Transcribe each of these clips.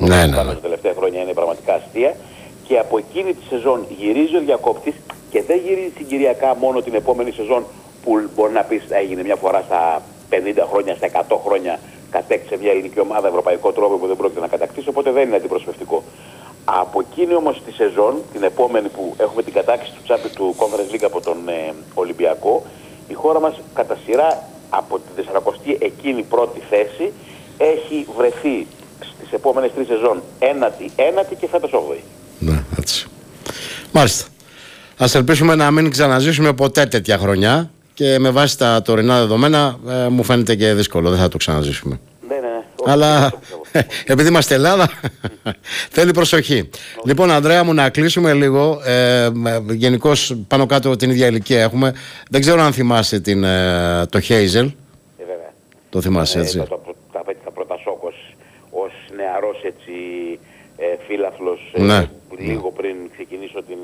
που κάνουμε τα τελευταία χρόνια είναι πραγματικά αστεία. Και από εκείνη τη σεζόν γυρίζει ο διακόπτης και δεν γυρίζει συγκυριακά μόνο την επόμενη σεζόν που μπορεί να πεις έγινε μια φορά στα 50 χρόνια, στα 100 χρόνια κατέκτησε μια ελληνική ομάδα ευρωπαϊκό τρόπο που δεν πρόκειται να κατακτήσει, οπότε δεν είναι αντιπροσωπευτικό. Από εκείνη όμως τη σεζόν, την επόμενη που έχουμε την κατάκτηση του Conference League από τον Ολυμπιακό, η χώρα μας κατά σειρά από τη 40η εκείνη πρώτη θέση έχει βρεθεί στις επόμενες 3 σεζόν ένατη και φέτος 8η. Ναι, έτσι. Μάλιστα. Ας ελπίσουμε να μην ξαναζήσουμε ποτέ τέτοια χρονιά και με βάση τα τωρινά δεδομένα μου φαίνεται και δύσκολο, δεν θα το ξαναζήσουμε. Ναι. Αλλά επειδή είμαστε Ελλάδα θέλει προσοχή. Λοιπόν, Ανδρέα μου, να κλείσουμε λίγο. Γενικώς πάνω κάτω την ίδια ηλικία έχουμε. Δεν ξέρω αν θυμάσαι το Hazel. Βέβαια. Το θυμάσαι, έτσι. Τα πρώτα σοκ ως νεαρός έτσι φίλαθλος, λίγο πριν ξεκινήσω την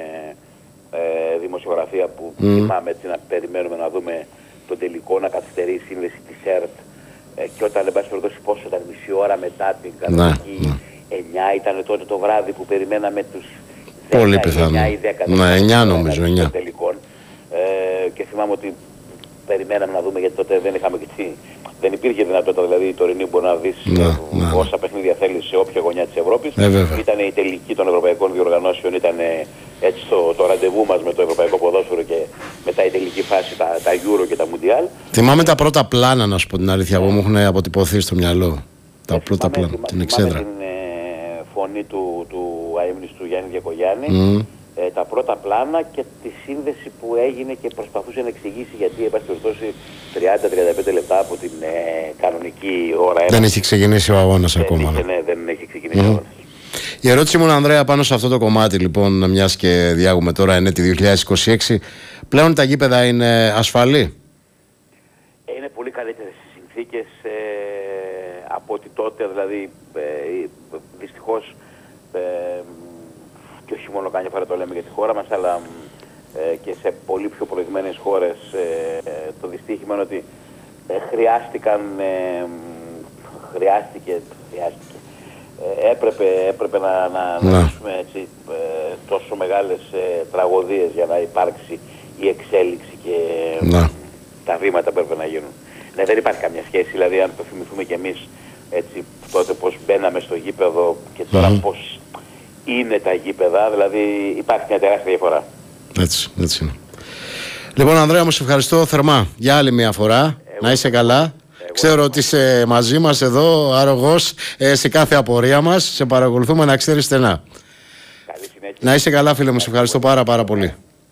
δημοσιογραφία που θυμάμαι έτσι να περιμένουμε να δούμε τον τελικό, να καθυστερεί η σύνδεση της ΕΡΤ και όταν εν πάση περιπτώσει πόσο ήταν, μισή ώρα μετά την κανονική 9 ήταν τότε το βράδυ που περιμέναμε τους 10, 9 ή 10 9 νομίζω, 9 τελικών και θυμάμαι ότι περιμέναμε να δούμε γιατί τότε δεν είχαμε και δεν υπήρχε δυνατότητα, δηλαδή η τωρινή μπορεί να δεις όσα παιχνίδια θέλεις σε όποια γωνιά της Ευρώπης. Ήταν η τελική των ευρωπαϊκών διοργανώσεων, ήταν έτσι το ραντεβού μας με το ευρωπαϊκό ποδόσφαιρο και μετά η τελική φάση, τα Euro και τα Mundial. Θυμάμαι τα πρώτα πλάνα, να σου πω την αλήθεια, μου έχουν αποτυπωθεί στο μυαλό. Τα πρώτα πλάνα, την εξέδρα. Την φωνή του αείμνηστου Γιάννη Διακογιάννη. Τα πρώτα πλάνα και τη σύνδεση που έγινε και προσπαθούσε να εξηγήσει γιατί εν πάση περιπτώσει 30-35 λεπτά από την κανονική ώρα. Δεν έχει ξεκινήσει ο αγώνας ακόμα. Ναι, δεν έχει ξεκινήσει ο αγώνας. Η ερώτηση μου, Ανδρέα, πάνω σε αυτό το κομμάτι λοιπόν, μιας και διάγουμε τώρα ενέτη 2026, πλέον τα γήπεδα είναι ασφαλή? Είναι πολύ καλύτερες οι συνθήκες από ότι τότε, δηλαδή δυστυχώς και όχι μόνο καμιά φορά το λέμε για τη χώρα μας, αλλά και σε πολύ πιο προηγμένες χώρες το δυστύχημα είναι ότι έπρεπε να ζήσουμε έτσι τόσο μεγάλες τραγωδίες για να υπάρξει η εξέλιξη και τα βήματα που έπρεπε να γίνουν. Ναι, δεν υπάρχει καμιά σχέση, δηλαδή αν το θυμηθούμε κι εμείς έτσι τότε πως μπαίναμε στο γήπεδο και τώρα πως είναι τα γήπεδα, δηλαδή υπάρχει μια τεράστια διαφορά. Έτσι είναι. Λοιπόν, Ανδρέα μου, σε ευχαριστώ θερμά για άλλη μια φορά. Να είσαι καλά. Ξέρω ότι είσαι μαζί μας εδώ, αρρωγός σε κάθε απορία μας. Σε παρακολουθούμε, να ξέρεις, στενά. Καλή συνέχεια. Να είσαι καλά, φίλε μου. Σε ευχαριστώ πάρα πολύ.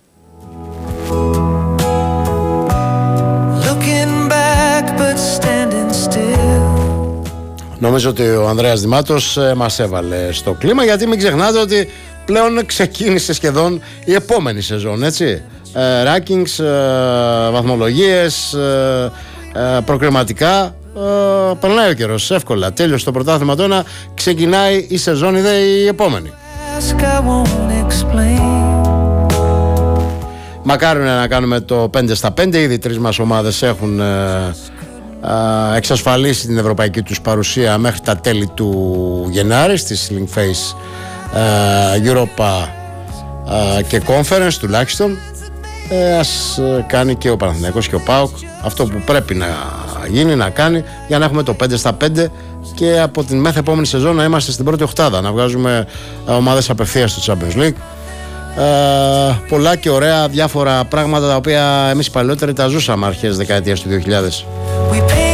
Νομίζω ότι ο Ανδρέας Δημάτος μας έβαλε στο κλίμα, γιατί μην ξεχνάτε ότι πλέον ξεκίνησε σχεδόν η επόμενη σεζόν, έτσι. Rankings, βαθμολογίες, προκριματικά, περνάει ο καιρός εύκολα. Τέλειωσε το πρωτάθλημα το 1, ξεκινάει η σεζόν η επόμενη. Μακάρι να κάνουμε το 5-5, ήδη 3 μας ομάδες έχουν εξασφαλίσει την ευρωπαϊκή τους παρουσία μέχρι τα τέλη του Γενάρη στη Sling Face Europa και Conference τουλάχιστον. Ας κάνει και ο Παναθηναϊκός και ο ΠΑΟΚ αυτό που πρέπει να γίνει, να κάνει, για να έχουμε το 5-5 και από την μέχρι επόμενη σεζόν να είμαστε στην πρώτη οκτάδα, να βγάζουμε ομάδες απευθείας στο Champions League. Πολλά και ωραία διάφορα πράγματα τα οποία εμείς οι παλαιότεροι τα ζούσαμε αρχές δεκαετίας του 2000.